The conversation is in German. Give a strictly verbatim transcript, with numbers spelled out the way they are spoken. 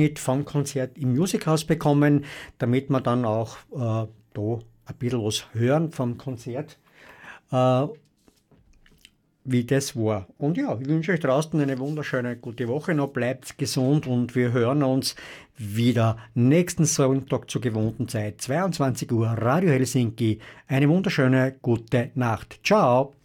vom Konzert im Musikhaus bekommen, damit wir dann auch äh, da ein bisschen was hören vom Konzert, äh, wie das war. Und ja, ich wünsche euch draußen eine wunderschöne gute Woche noch, bleibt gesund und wir hören uns wieder nächsten Sonntag zur gewohnten Zeit, zweiundzwanzig Uhr, Radio Helsinki. Eine wunderschöne gute Nacht. Ciao!